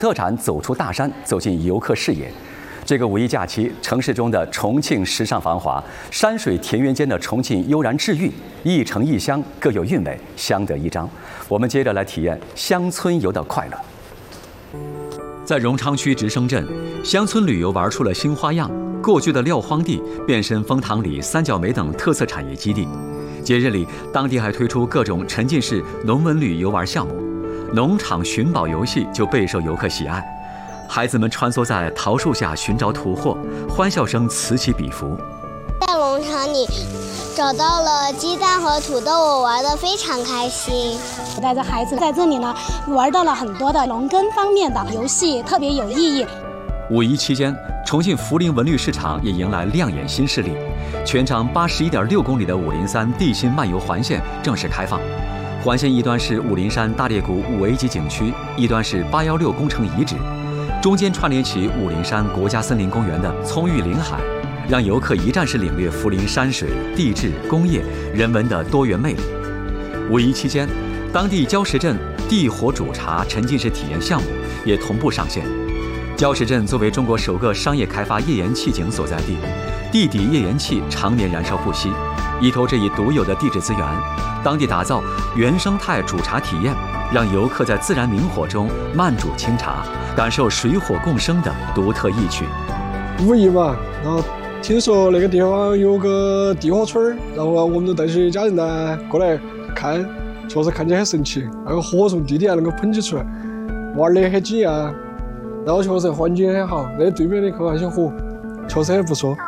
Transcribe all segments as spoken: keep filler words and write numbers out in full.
特产走出大山，走进游客视野。这个五一假期，城市中的重庆时尚繁华，山水田园间的重庆悠然治愈，一城一乡各有韵味，相得益彰。我们接着来体验乡村游的快乐。在荣昌区直升镇，乡村旅游玩出了新花样。过去的撂荒地变身枫塘里、三角梅等特色产业基地。节日里，当地还推出各种沉浸式农文旅游玩项目。农场寻宝游戏就备受游客喜爱，孩子们穿梭在桃树下寻找土货，欢笑声此起彼伏。 在农场里找到了鸡蛋和土豆，我玩得非常开心。 我带着孩子在这里呢，玩到了很多的农耕方面的游戏，特别有意义。 五一期间，重庆涪陵文旅市场也迎来亮眼新势力，全长八十一点六公里的五陵三地心漫游环线正式开放。环线一端是五陵山大裂谷五 A 级景区，一端是八一六工程遗址，中间串联起五陵山国家森林公园的葱郁林海，让游客一站式领略涪陵山水、地质、工业、人文的多元魅力。五一期间，当地礁石镇地火煮茶沉浸式体验项目也同步上线。礁石镇作为中国首个商业开发页岩气井所在地，地底页岩气常年燃烧不息。依托这一独有的地质资源，当地打造原生态煮茶体验，让游客在自然明火中慢煮清茶，感受水火共生的独特意趣。 五一嘛，然后听说那个地方有个地火村，然后我们就带起家人呢过来看，确实看起来很神奇，那个火从地底下能够喷起出来，玩得很紧啊。然后确实环境很好，那对面的口岸小湖确实很不错。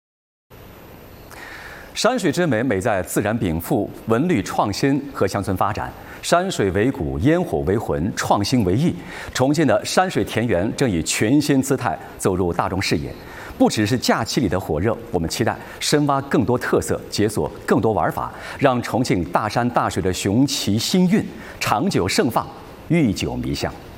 山水之美，美在自然禀赋、文旅创新和乡村发展。山水为骨，烟火为魂，创新为艺。重庆的山水田园正以全新姿态走入大众视野。不只是假期里的火热，我们期待深挖更多特色，解锁更多玩法，让重庆大山大水的雄奇新韵长久盛放，历久弥香。